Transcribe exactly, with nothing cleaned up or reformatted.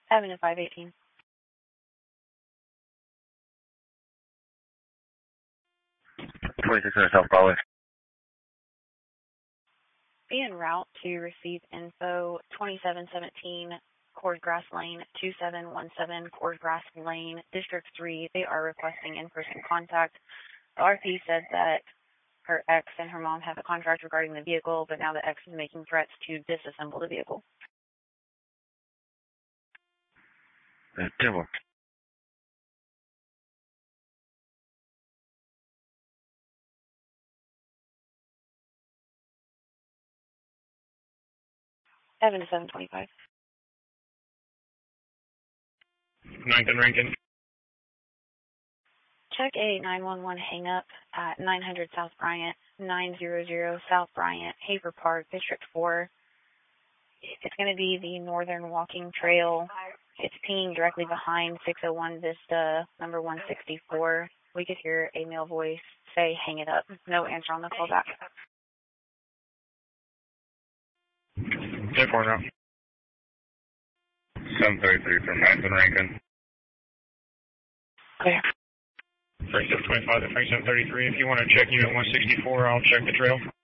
Avenue five eighteen. twenty-six hundred South Broadway. Be en route to receive info twenty-seven seventeen Cordgrass Lane, two seven one seven Cordgrass Lane, District three. They are requesting in-person contact. The R P said that her ex and her mom have a contract regarding the vehicle, but now the ex is making threats to disassemble the vehicle. Uh, Timber. Avenue seven twenty-five. ninth and Rankin. Check a nine one one hang-up at nine hundred South Bryant, nine hundred South Bryant, Haver Park, District four. It's going to be the Northern Walking Trail. It's pinging directly behind six oh one Vista, number one sixty-four. We could hear a male voice say, hang it up. No answer on the call back. Check one out. seven thirty-three from ninth and Rankin. Clear. Frank seven twenty-five to Frank seven thirty-three. If you want to check unit one sixty-four, I'll check the trail.